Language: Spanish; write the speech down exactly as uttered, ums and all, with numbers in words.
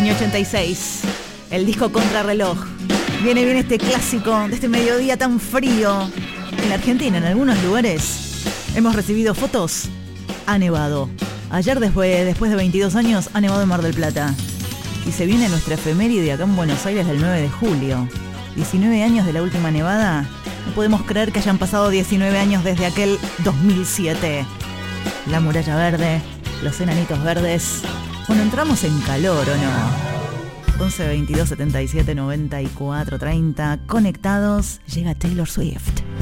año ochenta y seis. El disco Contrarreloj. Viene bien este clásico de este mediodía tan frío. En la Argentina, en algunos lugares, hemos recibido fotos. Ha nevado. Ayer, después, después de veintidós años, ha nevado en Mar del Plata. Y se viene nuestra efeméride acá en Buenos Aires del nueve de julio. diecinueve años de la última nevada. No podemos creer que hayan pasado diecinueve años desde aquel dos mil siete. La muralla verde, los enanitos verdes. Bueno, entramos en calor, ¿o no? once, veintidós, setenta y siete, noventa y cuatro, treinta. Conectados. Llega Taylor Swift.